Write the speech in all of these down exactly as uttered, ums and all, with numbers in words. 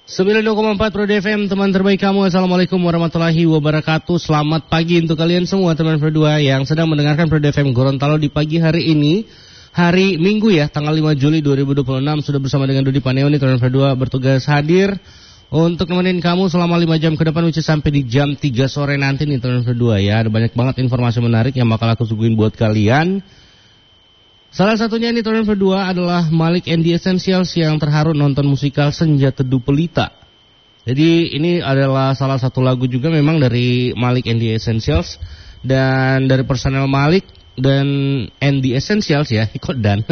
sembilan puluh dua koma empat Pro D F M, teman terbaik kamu. Assalamualaikum warahmatullahi wabarakatuh. Selamat pagi untuk kalian semua teman berdua yang sedang mendengarkan Pro D F M Gorontalo di pagi hari ini. Hari Minggu ya, tanggal lima Juli dua ribu dua puluh enam. Sudah bersama dengan Dodi Paneoni, teman berdua bertugas hadir untuk nemenin kamu selama lima jam ke depan, which is sampai di jam tiga sore nanti nih teman berdua ya. Ada banyak banget informasi menarik yang bakal aku suguhin buat kalian. Salah satunya ini teman berdua adalah Malik and the Essentials yang terharu nonton musikal Senja Teduh Pelita. Jadi ini adalah salah satu lagu juga memang dari Malik and the Essentials dan dari personel Malik dan and the Essentials ya, ikut dan.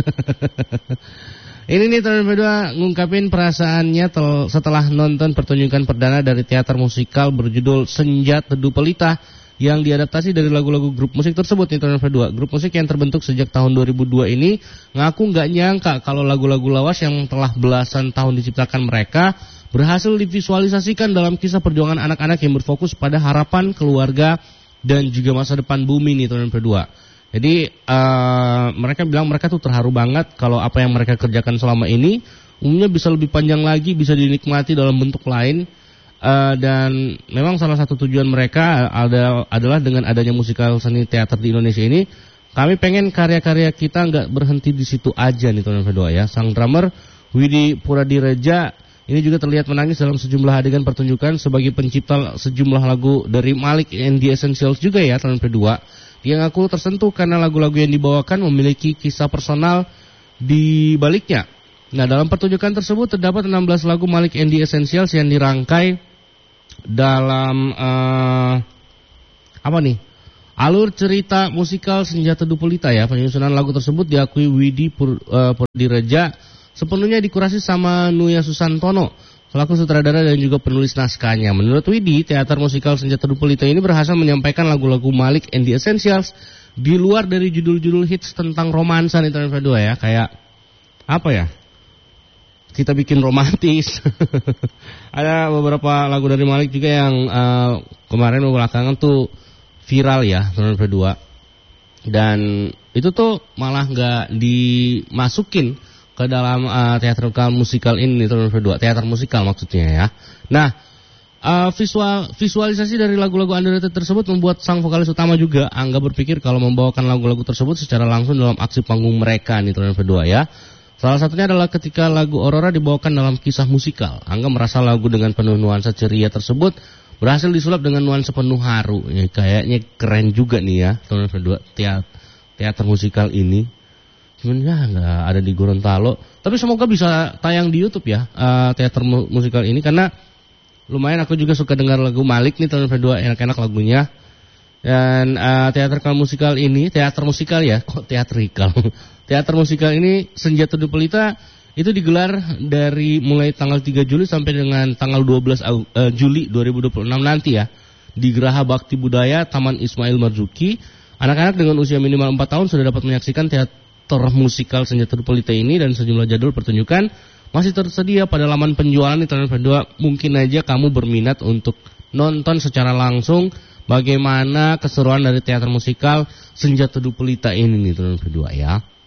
Ini nih teman berdua ngungkapin perasaannya tel- setelah nonton pertunjukan perdana dari teater musikal berjudul Senja Teduh Pelita yang diadaptasi dari lagu-lagu grup musik tersebut nih teman berdua. Grup musik yang terbentuk sejak tahun dua ribu dua ini ngaku nggak nyangka kalau lagu-lagu lawas yang telah belasan tahun diciptakan mereka berhasil divisualisasikan dalam kisah perjuangan anak-anak yang berfokus pada harapan keluarga dan juga masa depan bumi nih teman berdua. Jadi uh, mereka bilang mereka tuh terharu banget kalau apa yang mereka kerjakan selama ini umumnya bisa lebih panjang lagi, bisa dinikmati dalam bentuk lain. Uh, dan memang salah satu tujuan mereka ada, adalah dengan adanya musikal seni teater di Indonesia ini, kami pengen karya-karya kita nggak berhenti di situ aja nih teman berdua ya. Sang drummer Widi Puradireja ini juga terlihat menangis dalam sejumlah adegan pertunjukan sebagai pencipta sejumlah lagu dari Malik and the Essentials juga ya teman berdua. Dia ngaku tersentuh karena lagu-lagu yang dibawakan memiliki kisah personal di baliknya. Nah, dalam pertunjukan tersebut terdapat enam belas lagu Malik and the Essentials yang dirangkai dalam uh, apa nih? Alur cerita musikal Senja Teduh Pelita ya. Penyusunan lagu tersebut diakui Widi Pur, uh, Puradireja sepenuhnya dikurasi sama Nuya Susantono selaku sutradara dan juga penulis naskahnya. Menurut Widi, teater musikal Senja Teduh Pelita ini berhasil menyampaikan lagu-lagu Malik and the Essentials di luar dari judul-judul hits tentang romansa nih teman berdua ya. Kayak apa ya? Kita bikin romantis. Ada beberapa lagu dari Malik juga yang uh, kemarin belakangan tuh viral ya teman berdua. Dan itu tuh malah nggak dimasukin ke dalam uh, teater musikal ini teman berdua. Teater musikal maksudnya ya. Nah, uh, visual visualisasi dari lagu-lagu underrated tersebut membuat sang vokalis utama juga Angga berpikir kalau membawakan lagu-lagu tersebut secara langsung dalam aksi panggung mereka nih teman berdua ya. Salah satunya adalah ketika lagu Aurora dibawakan dalam kisah musikal. Angga merasa lagu dengan penuh nuansa ceria tersebut berhasil disulap dengan nuansa penuh haru. Ya, kayaknya keren juga nih ya teman berdua teater, teater musikal ini. Cuman ya nggak ada di Gorontalo. Tapi semoga bisa tayang di YouTube ya uh, teater mu- musikal ini karena lumayan aku juga suka dengar lagu Malik nih teman berdua, enak-enak lagunya. Dan uh, teater musikal ini, teater musikal ya, kok teatrikal. Teater musikal ini Senja Teduh Pelita itu digelar dari mulai tanggal tiga Juli sampai dengan tanggal dua belas Juli dua ribu dua puluh enam nanti ya. Di Geraha Bakti Budaya Taman Ismail Marzuki, anak-anak dengan usia minimal empat tahun sudah dapat menyaksikan teater musikal Senja Teduh Pelita ini dan sejumlah jadwal pertunjukan masih tersedia pada laman penjualan di teman berdua. Mungkin aja kamu berminat untuk nonton secara langsung bagaimana keseruan dari teater musikal Senja Teduh Pelita ini nih teman berdua ya.